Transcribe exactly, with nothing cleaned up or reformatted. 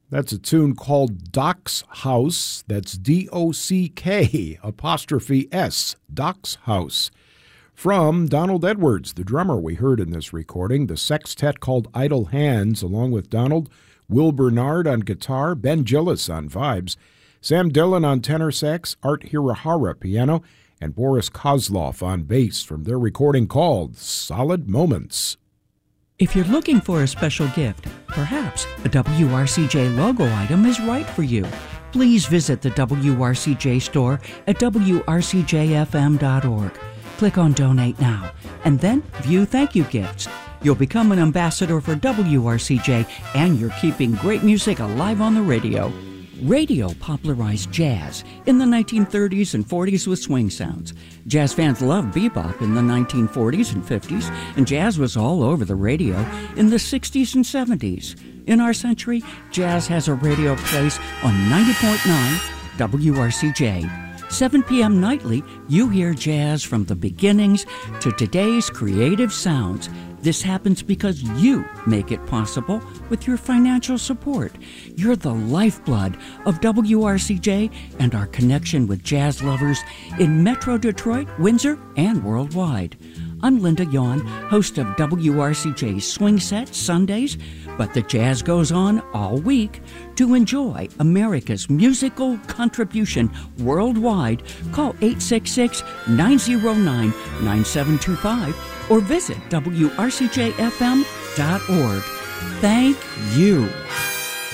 That's a tune called Doc's House. That's D O C K apostrophe S, Doc's House. From Donald Edwards, the drummer we heard in this recording, the sextet called Idle Hands, along with Donald, Will Bernard on guitar, Ben Gillis on vibes, Sam Dillon on tenor sax, Art Hirahara piano, and Boris Kozlov on bass from their recording called Solid Moments. If you're looking for a special gift, perhaps a W R C J logo item is right for you. Please visit the W R C J store at W R C J F M dot org. Click on Donate Now, and then view thank you gifts. You'll become an ambassador for W R C J, and you're keeping great music alive on the radio. Radio popularized jazz in the nineteen thirties and forties with swing sounds. Jazz fans loved bebop in the nineteen forties and fifties, and jazz was all over the radio in the sixties and seventies. In our century, jazz has a radio place on ninety point nine W R C J. seven p.m. nightly, you hear jazz from the beginnings to today's creative sounds. This happens because you make it possible with your financial support. You're the lifeblood of W R C J and our connection with jazz lovers in Metro Detroit, Windsor, and worldwide. I'm Linda Yawn, host of W R C J's Swing Set Sundays, but the jazz goes on all week. To enjoy America's musical contribution worldwide, call eight six six, nine zero nine, nine seven two five or visit W R C J F M dot org. Thank you.